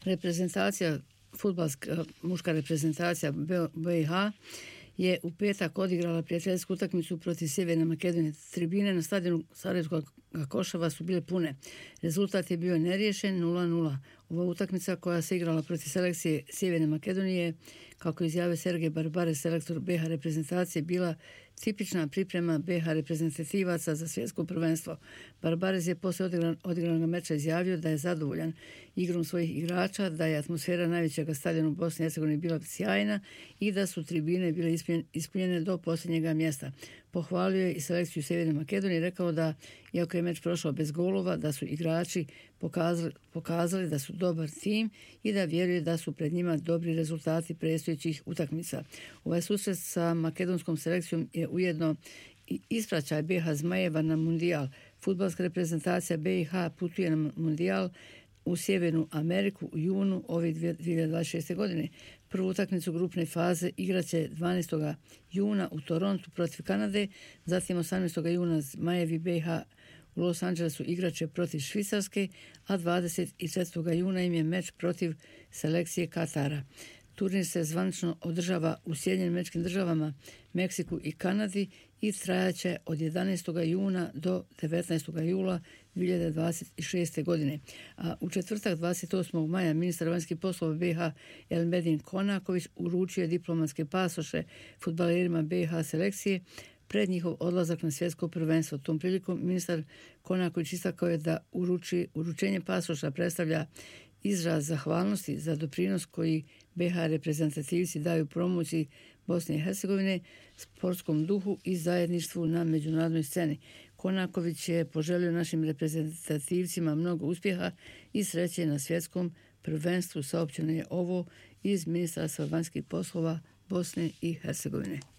Reprezentacija, fudbalska muška reprezentacija BiH je u petak odigrala prijateljsku utakmicu protiv Sjeverne Makedonije. Tribine na stadionu Sarajevskog Košava su bile pune. Rezultat je bio neriješen 0:0. Ova utakmica koja se igrala protiv selekcije Sjeverne Makedonije, kako izjave Sergej Barbarez, selektor BiH reprezentacije, bila tipična priprema BiH reprezentativaca za svjetsko prvenstvo. Barbarez je poslije odigranog meča izjavio da je zadovoljan igrom svojih igrača, da je atmosfera najvećeg stadiona u Bosni i Hercegovini bila sjajna i da su tribine bile ispunjene do posljednjega mjesta. Pohvalio je i selekciju Sjeverne Makedonije i rekao da, iako je meč prošao bez golova, da su igrači pokazali da su dobar tim i da vjeruje da su pred njima dobri rezultati predstojećih utakmica. Ovaj susret sa makedonskom selekcijom je ujedno i ispraćaj BiH Zmajeva na mundijal. Fudbalska reprezentacija BiH putuje na mundijal u Sjevernu Ameriku u junu ove 2026. godine. Prvu utakmicu grupne faze igraće 12. juna u Torontu protiv Kanade, zatim 18. juna Zmajevi BiH u Los Angelesu igraće protiv Švicarske, a 24. juna im je meč protiv selekcije Katara. Turnir se zvanično održava u Sjedinjenim Američkim Državama, Meksiku i Kanadi i trajaće od 11. juna do 19. jula 2026. godine. A u četvrtak 28. maja ministar vanjskih poslova BiH Elmedin Konaković uručio diplomatske pasoše fudbalerima BiH selekcije pred njihov odlazak na svjetsko prvenstvo. Tom prilikom ministar Konaković istakao je da uručenje pasoša predstavlja izraz zahvalnosti za doprinos koji BiH reprezentativci daju promociji Bosne i Hercegovine, sportskom duhu i zajedništvu na međunarodnoj sceni. Konaković je poželio našim reprezentativcima mnogo uspjeha i sreće na svjetskom prvenstvu. Saopćeno je ovo iz Ministarstva vanjskih poslova Bosne i Hercegovine.